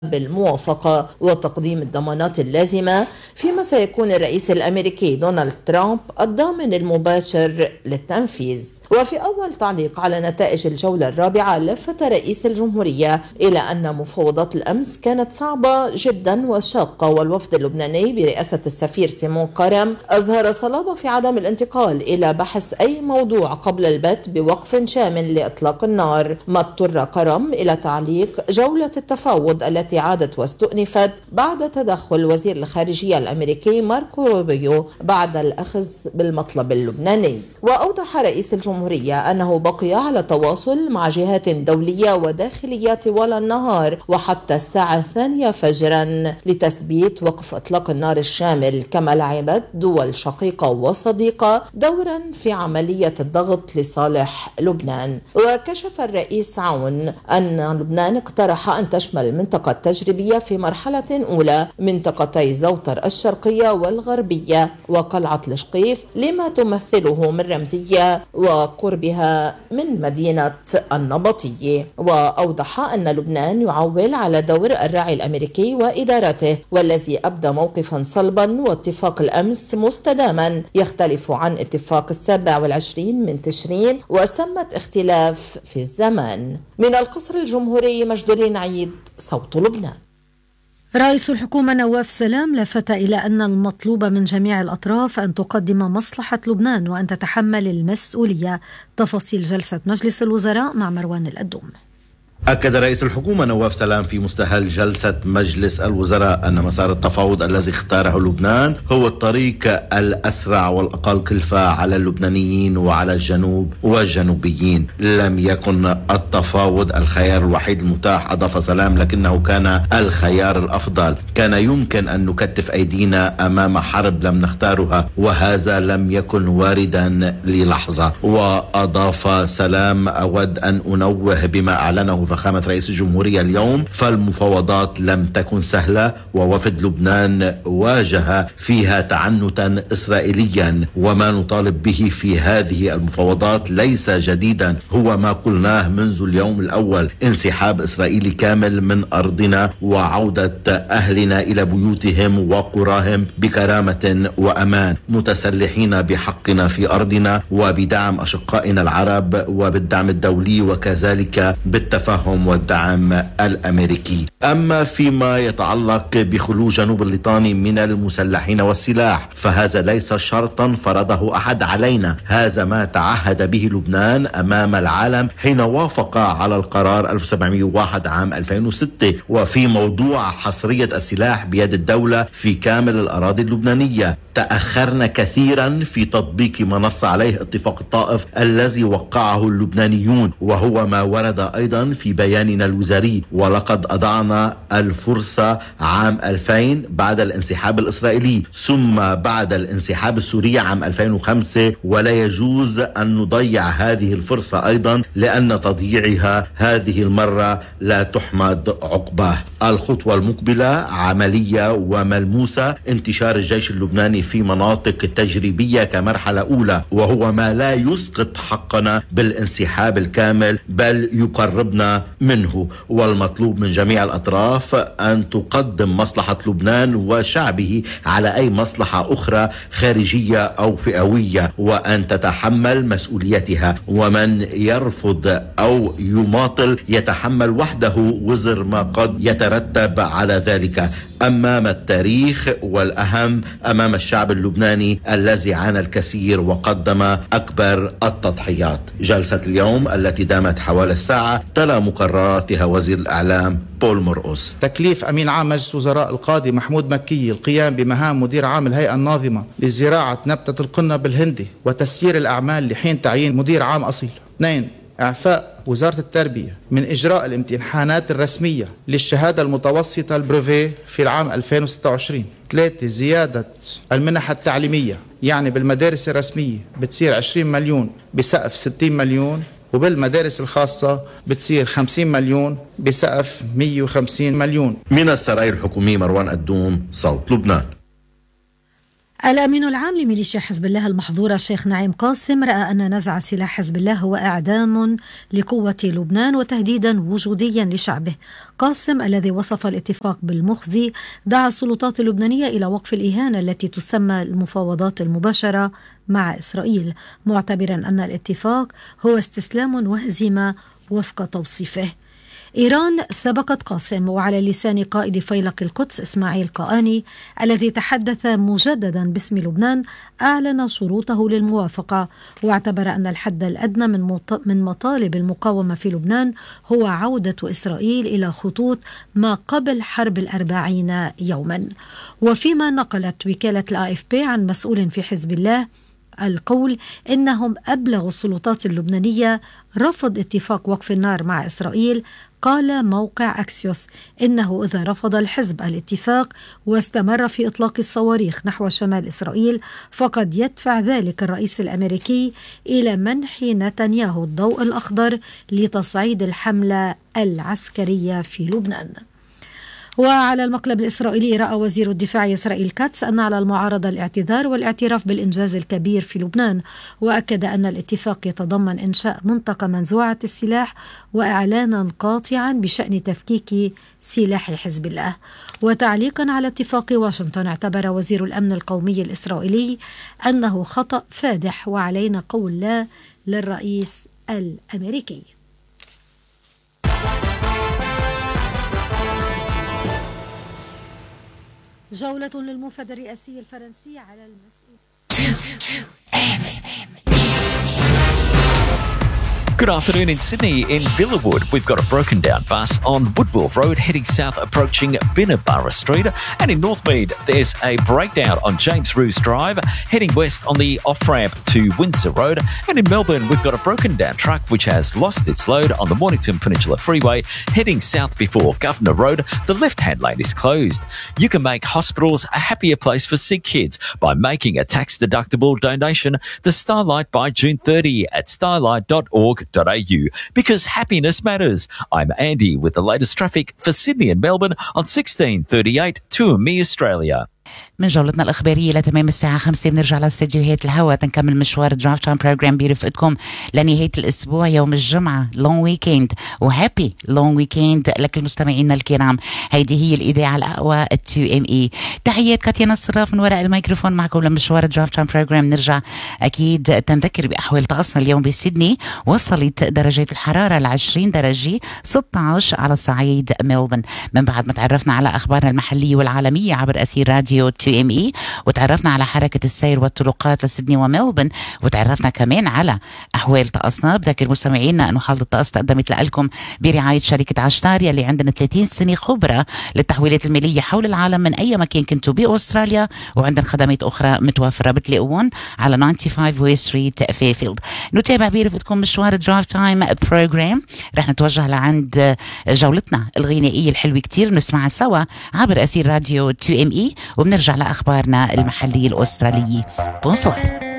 بالموافقة وتقديم الضمانات اللازمة، فيما سيكون الرئيس الأمريكي دونالد ترامب الضامن المباشر للتنفيذ. وفي أول تعليق على نتائج الجولة الرابعة، لفت رئيس الجمهورية إلى أن مفاوضات الأمس كانت صعبة جدا وشاقة، والوفد اللبناني برئاسة السفير سيمون كرم أظهر صلابة في عدم الانتقال إلى بحث أي موضوع قبل البت بوقف شامل لإطلاق النار. ما اضطر كرم إلى تعليق جولة التفاوض التي عادت واستؤنفت بعد تدخل وزير الخارجية الأمريكي ماركو روبيو بعد الأخذ بالمطلب اللبناني. وأوضح رئيس الجمهورية أنه بقي على تواصل مع جهات دولية وداخلية طوال النهار وحتى الساعة 2 فجرا لتثبيت وقف إطلاق النار الشامل، كما لعبت دول شقيقة وصديقة دورا في عملية الضغط لصالح لبنان. وكشف الرئيس عون أن لبنان اقترح أن تشمل المنطقة التجريبية في مرحلة أولى منطقتي زوطر الشرقية والغربية وقلعة الشقيف لما تمثله من رمزية وقربها من مدينة النبطية. وأوضح أن لبنان يعول على دور الراعي الأمريكي وإدارته، والذي أبدى موقفا صلبا واتفاق الأمس مستداما يختلف عن اتفاق 27 من تشرين وسمت اختلاف في الزمان. من القصر الجمهوري مجدولين عيد، صوت لبنان. رئيس الحكومة نواف سلام لفت إلى أن المطلوب من جميع الأطراف أن تقدم مصلحة لبنان وأن تتحمل المسؤولية. تفاصيل جلسة مجلس الوزراء مع مروان الأدوم. أكد رئيس الحكومة نواف سلام في مستهل جلسة مجلس الوزراء أن مسار التفاوض الذي اختاره لبنان هو الطريق الأسرع والأقل كلفة على اللبنانيين وعلى الجنوب والجنوبيين. لم يكن التفاوض الخيار الوحيد المتاح، أضاف سلام، لكنه كان الخيار الأفضل. كان يمكن أن نكتف أيدينا أمام حرب لم نختارها، وهذا لم يكن واردا للحظة. وأضاف سلام: أود أن أنوه بما أعلنه فخامة رئيس الجمهورية اليوم، فالمفاوضات لم تكن سهلة، ووفد لبنان واجه فيها تعنتا إسرائيليا، وما نطالب به في هذه المفاوضات ليس جديدا، هو ما قلناه منذ اليوم الأول: انسحاب إسرائيلي كامل من أرضنا وعودة أهلنا إلى بيوتهم وقراهم بكرامة وأمان، متسلحين بحقنا في أرضنا وبدعم أشقائنا العرب وبالدعم الدولي وكذلك بالتفاهم والدعم الأمريكي. أما فيما يتعلق بخلو جنوب الليطاني من المسلحين والسلاح، فهذا ليس شرطا فرضه أحد علينا، هذا ما تعهد به لبنان أمام العالم حين وافق على القرار 1701 عام 2006. وفي موضوع حصرية السلاح بيد الدولة في كامل الأراضي اللبنانية، تأخرنا كثيرا في تطبيق ما نص عليه اتفاق الطائف الذي وقعه اللبنانيون، وهو ما ورد أيضا في بياننا الوزاري، ولقد أضعنا الفرصة عام 2000 بعد الانسحاب الإسرائيلي، ثم بعد الانسحاب السوري عام 2005، ولا يجوز أن نضيع هذه الفرصة أيضا، لأن تضييعها هذه المرة لا تحمد عقباه. الخطوة المقبلة عملية وملموسة: انتشار الجيش اللبناني في مناطق تجريبية كمرحلة أولى، وهو ما لا يسقط حقنا بالانسحاب الكامل بل يقربنا منه. والمطلوب من جميع الأطراف أن تقدم مصلحة لبنان وشعبه على أي مصلحة أخرى خارجية أو فئوية، وأن تتحمل مسؤوليتها، ومن يرفض أو يماطل يتحمل وحده وزر ما قد يترتب على ذلك أمام التاريخ، والأهم أمام الشعب اللبناني الذي عانى الكثير وقدم أكبر التضحيات. جلسة اليوم التي دامت حوالي الساعة تلا مقرراتها وزير الإعلام بول مرقص. تكليف أمين عام مجلس وزراء القاضي محمود مكي القيام بمهام مدير عام الهيئة الناظمة لزراعة نبتة القنة بالهندي وتسيير الأعمال لحين تعيين مدير عام أصيل. 2. إعفاء وزارة التربية من إجراء الامتحانات الرسمية للشهادة المتوسطة البروفي في العام 2026. 3. زيادة المنح التعليمية، يعني بالمدارس الرسمية بتصير 20 مليون بسقف 60 مليون، وبالمدارس الخاصة بتصير 50 مليون بسقف 150 مليون. من السراي الحكومي مروان الدوم، صوت لبنان. الأمين العام لميليشيا حزب الله المحظورة الشيخ نعيم قاسم رأى أن نزع سلاح حزب الله هو إعدام لقوة لبنان وتهديدا وجوديا لشعبه. قاسم الذي وصف الاتفاق بالمخزي دعا السلطات اللبنانية إلى وقف الإهانة التي تسمى المفاوضات المباشرة مع إسرائيل، معتبرا أن الاتفاق هو استسلام وهزيمة وفق توصيفه. إيران سبقت قاسم، وعلى لسان قائد فيلق القدس إسماعيل قآني الذي تحدث مجددا باسم لبنان أعلن شروطه للموافقة، واعتبر أن الحد الأدنى من مطالب المقاومة في لبنان هو عودة إسرائيل إلى خطوط ما قبل حرب 40 يوما. وفيما نقلت وكالة الAFP عن مسؤول في حزب الله القول إنهم أبلغوا السلطات اللبنانية رفض اتفاق وقف النار مع إسرائيل، قال موقع أكسيوس إنه إذا رفض الحزب الاتفاق واستمر في إطلاق الصواريخ نحو شمال إسرائيل فقد يدفع ذلك الرئيس الأمريكي إلى منح نتنياهو الضوء الأخضر لتصعيد الحملة العسكرية في لبنان. وعلى المقلب الإسرائيلي رأى وزير الدفاع إسرائيل كاتس أن على المعارضة الاعتذار والاعتراف بالإنجاز الكبير في لبنان، وأكد أن الاتفاق يتضمن إنشاء منطقة منزوعة السلاح وإعلانا قاطعا بشأن تفكيك سلاح حزب الله. وتعليقا على اتفاق واشنطن، اعتبر وزير الأمن القومي الإسرائيلي أنه خطأ فادح وعلينا قول لا للرئيس الأمريكي. جولة للمنفذ الرئاسي الفرنسي على المسؤول. Good afternoon in Sydney. In Villawood, we've got a broken down bus on Woodville Road heading south approaching Binnaburra Street. And in Northmead, there's a breakdown on James Roos Drive heading west on the off-ramp to Windsor Road. And in Melbourne, we've got a broken down truck which has lost its load on the Mornington Peninsula Freeway heading south before Governor Road. The left-hand lane is closed. You can make hospitals a happier place for sick kids by making a tax-deductible donation to Starlight by June 30 at starlight.org.au, because happiness matters. I'm Andy with the latest traffic for Sydney and Melbourne on 1638 2ME Australia. من جولتنا الإخبارية لتمام الساعة 5 بنرجع لاستديوهات الهواء تنكمل مشوار درايف تايم بروجرام بيرفقكم لنهاية الأسبوع يوم الجمعة. لونج ويكند وهابي لونج ويكند لكل مستمعينا الكرام. هيدي هي الإذاعة الأقوى 2ME. تحيات كاتيانا الصراف من وراء الميكروفون معكم لمشوار درايف تايم بروجرام. نرجع أكيد تنذكر بأحوال طقسنا اليوم بسيدني. وصلت درجات الحرارة 20 درجة 16 على صعيد ملبورن. من بعد ما تعرفنا على أخبارنا المحلية والعالمية عبر أثير راديو 2ME، وتعرفنا على حركة السير والطرقات لسيدني وملبورن، وتعرفنا كمان على أحوال طقسنا. بذكر مستمعينا أنه حالة الطقس تقدمت لكم برعاية شركة عشتار يلي عندنا 30 سنة خبرة للتحويلات المالية حول العالم من أي مكان كنتوا بأستراليا، وعندنا خدمات أخرى متوفرة بتلاقوهم على 95 وي ستريت فيفيلد. نتابع برفقتكم مشوار درايف تايم بروجرام. رح نتوجه لعند جولتنا الغنائية الحلوة كتير نسمعها سوا عبر أثير راديو 2ME، وبنرجع لأخبارنا المحلية الأسترالية. بونسوار.